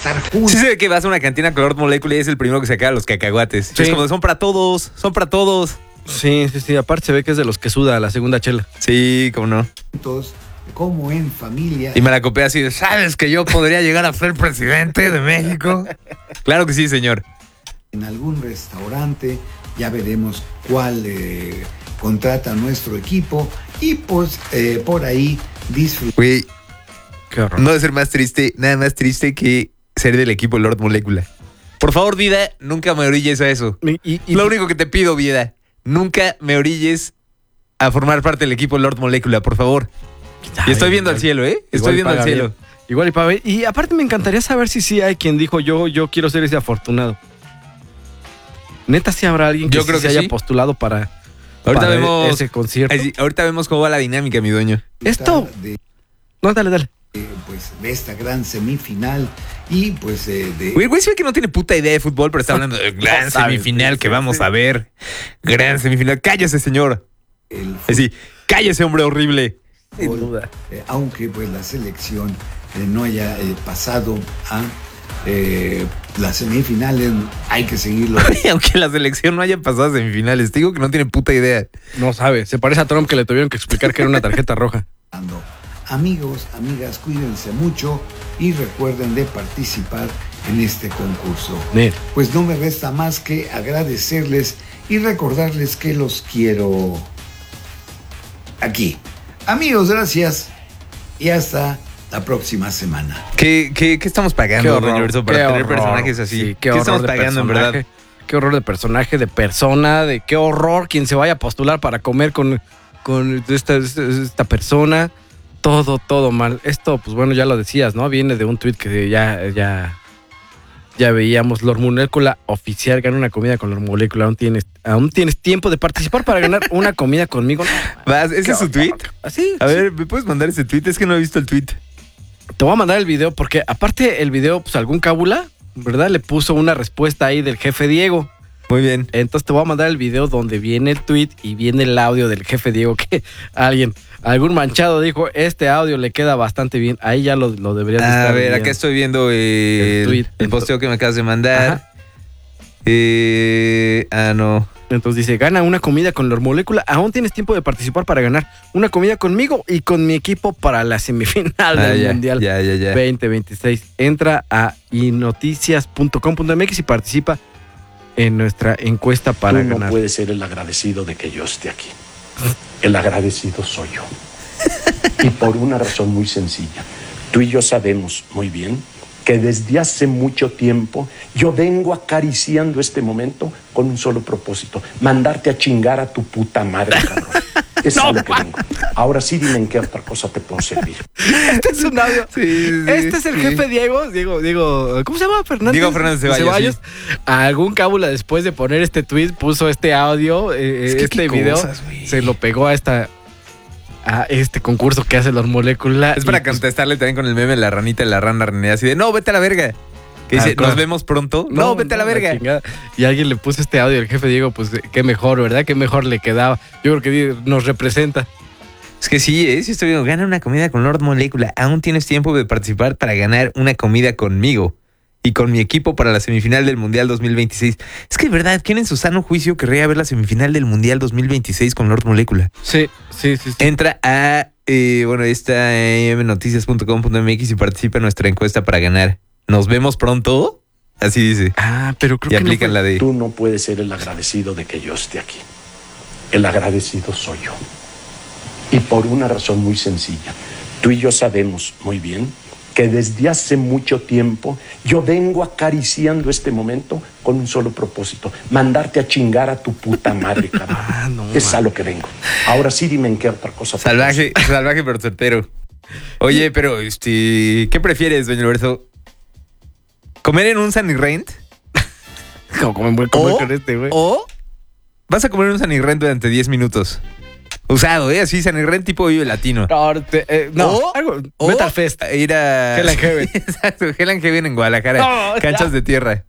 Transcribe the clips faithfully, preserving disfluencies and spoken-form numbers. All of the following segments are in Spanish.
estar juntos. Sí se ve que vas a una cantina color molécula y es el primero que se acaba los cacahuates. Sí. Es como, son para todos, son para todos. Sí, sí, sí. Aparte se ve que es de los que suda la segunda chela. Sí, cómo no. Como en familia. Y me la copé así de, ¿sabes que yo podría llegar a ser presidente de México? Claro que sí, señor. En algún restaurante, ya veremos cuál eh, contrata nuestro equipo. Y pues eh, por ahí disfrutar. Güey, no debe ser más triste, nada más triste que ser del equipo Lord Molecula. Por favor, vida, nunca me orilles a eso. Y, y, y, Lo único que te pido, vida, nunca me orilles a formar parte del equipo Lord Molecula, por favor. Ay, y estoy viendo igual, al cielo, ¿eh? Estoy viendo al cielo. Bien. Igual y para ver. Y aparte me encantaría saber si sí hay quien dijo yo, yo quiero ser ese afortunado. Neta, sí habrá alguien que, yo creo sí que se sí. haya postulado para, ahorita para vemos, ese concierto. Ahorita vemos cómo va la dinámica, mi dueño. Esto. De, no, dale, dale. Eh, pues de esta gran semifinal y pues eh, de... Güey, güey, se ve que no tiene puta idea de fútbol, pero está hablando de gran no semifinal que vamos a ver. Gran semifinal. Cállese, señor. El es decir, cállese, hombre horrible. Sin duda. Eh, aunque pues la selección eh, no haya eh, pasado a eh, las semifinales, hay que seguirlo. Aunque la selección no haya pasado a semifinales, te digo que no tiene puta idea. No sabe, se parece a Trump que le tuvieron que explicar que era una tarjeta roja. Amigos, amigas, cuídense mucho y recuerden de participar en este concurso. Bien. Pues no me resta más que agradecerles y recordarles que los quiero aquí. Amigos, gracias y hasta la próxima semana. ¿Qué, qué, qué estamos pagando, qué horror, Universo, para tener horror, personajes así? Sí, ¿Qué, ¿Qué estamos pagando, en verdad? Qué horror de personaje, de persona, de qué horror quien se vaya a postular para comer con, con esta, esta, esta persona. Todo, todo mal. Esto, pues bueno, ya lo decías, ¿no? Viene de un tuit que ya, ya, ya veíamos. Lord Molecula oficial gana una comida con Lord Molecula. Aún tienes, aún tienes tiempo de participar para ganar una comida conmigo. ¿Vas? ¿Ese es su tuit? Así. A ver, ¿me puedes mandar ese tuit? Es que no he visto el tuit. Te voy a mandar el video porque aparte el video, pues algún cábula, ¿verdad? Le puso una respuesta ahí del jefe Diego. Muy bien. Entonces te voy a mandar el video donde viene el tweet y viene el audio del jefe Diego, que alguien, algún manchado dijo, este audio le queda bastante bien. Ahí ya lo, lo deberías estar A ver, viendo. Acá estoy viendo eh, el, tweet, el posteo que me acabas de mandar. Eh, ah, no. Entonces dice, gana una comida con Lord Molecula. Aún tienes tiempo de participar para ganar una comida conmigo y con mi equipo para la semifinal ah, del ya, Mundial ya, ya, ya. veinte veintiséis. Entra a inoticias punto com punto m x y participa en nuestra encuesta para Tú no ganar. No puedes ser el agradecido de que yo esté aquí. El agradecido soy yo. Y por una razón muy sencilla. Tú y yo sabemos muy bien que desde hace mucho tiempo yo vengo acariciando este momento con un solo propósito: mandarte a chingar a tu puta madre, cabrón. Es no, a lo que vengo. Ahora sí, dime en qué otra cosa te puedo servir. Este es un audio. Sí, sí, este es el sí. jefe Diego, Diego, Diego, ¿cómo se llama? Fernández. Diego Fernández Ceballos. Ceballos. Sí. Algún cábula después de poner este tweet puso este audio, eh, es que este video, cosas, se lo pegó a esta a este concurso que hace Lord Molecula. Es para pues, contestarle también con el meme de la ranita y la rana ranea así de, no, vete a la verga. Que dice, ¿nos vemos pronto? No, no vete a la verga. La y alguien le puso este audio, el jefe Diego, pues qué mejor, ¿verdad? Qué mejor le quedaba. Yo creo que nos representa. Es que sí, ¿eh? Sí estoy viendo, gana una comida con Lord Molecula. Aún tienes tiempo de participar para ganar una comida conmigo y con mi equipo para la semifinal del Mundial dos mil veintiséis. Es que, de verdad, ¿quién en su sano juicio querría ver la semifinal del Mundial dos mil veintiséis con Lord Molecula? Sí, sí, sí. sí. Entra a, eh, bueno, está en noticias punto com punto m x y participa en nuestra encuesta para ganar. ¿Nos vemos pronto? Así dice. Ah, pero creo y que aplican no la de... Tú no puedes ser el agradecido de que yo esté aquí. El agradecido soy yo. Y por una razón muy sencilla. Tú y yo sabemos muy bien que desde hace mucho tiempo yo vengo acariciando este momento con un solo propósito: mandarte a chingar a tu puta madre, cabrón. Ah, no, es man. A lo que vengo. Ahora sí, dime en qué otra cosa. Salvaje, salvaje pero certero. Oye, pero este, ¿qué prefieres, doña Alberto? ¿Comer en un Sunny Rent? Como comer, comer con este, güey. O vas a comer en un Sunny Rent durante diez minutos. Usado, ¿eh? Así, Sunny Rent tipo Vive Latino. No, te, eh, no o, algo, o Metal Fest. Ir a... Hell and Heaven. Exacto, Hell and Heaven en Guadalajara. No, canchas ya. de tierra.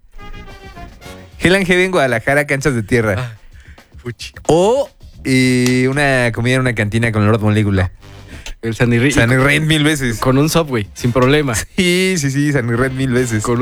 Hell and Heaven en Guadalajara, canchas de tierra. Ah, fuchi. O eh, una comida en una cantina con Lord Molecula. El Sunny Rent. Sunny Rent mil veces. Con un Subway, sin problema. Sí, sí, sí, Sunny Rent mil veces. Con